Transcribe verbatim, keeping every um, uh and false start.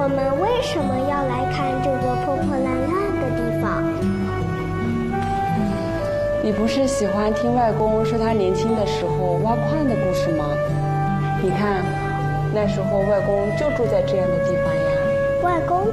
们为什么要来看这个破破烂烂的地方？ 你不是喜欢听外公说他年轻的时候挖矿的故事吗？你看，那时候外公就住在这样的地方呀。 外公